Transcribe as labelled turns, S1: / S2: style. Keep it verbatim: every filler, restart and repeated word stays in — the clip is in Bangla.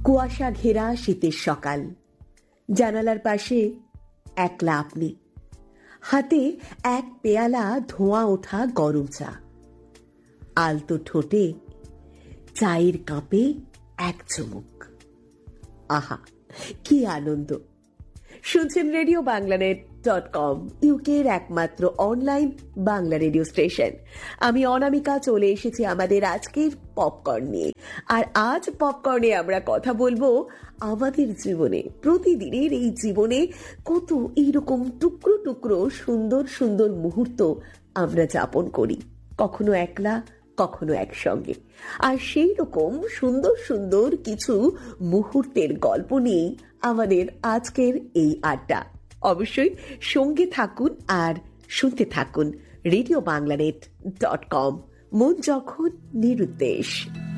S1: কুয়াশা ঘেরা শীতের সকাল, জানালার পাশে একলা আপনি, হাতে এক পেয়ালা ধোঁয়া ওঠা গরম চা, আলতো ঠোঁটে চায়ের কাপে এক চুমুক। আহা, কি আনন্দ! শুনছেন রেডিও বাংলানেট ডট কম, ইউকের একমাত্র অনলাইন বাংলা রেডিও স্টেশন। আমি অনামিকা চলে এসেছি আমাদের আজকের পপকর্ন নিয়ে। আর আজ পপকর্নে আমরা কথা বলবো আমাদের জীবনে, প্রতিদিনের এই জীবনে কত এইরকম টুকরো টুকরো সুন্দর সুন্দর মুহূর্ত আমরা যাপন করি, কখনো একলা, কখনো একসঙ্গে। আর সেই রকম সুন্দর সুন্দর কিছু মুহূর্তের গল্প নিয়ে আমাদের আজকের এই আড্ডা। অবশ্যই সঙ্গে থাকুন আর শুনতে থাকুন রেডিও বাংলানেট ডট কম, মন যখন নিরুদ্দেশ।